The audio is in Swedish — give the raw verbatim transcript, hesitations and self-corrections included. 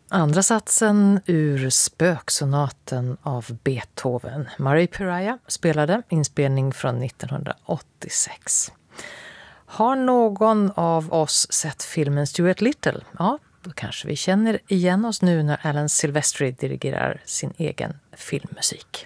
Andra satsen ur Spöksonaten av Beethoven. Marie Pariah spelade, inspelning från nittonhundraåttiosex. Har någon av oss sett filmen Stuart Little? Ja, då kanske vi känner igen oss nu när Alan Silvestri dirigerar sin egen filmmusik.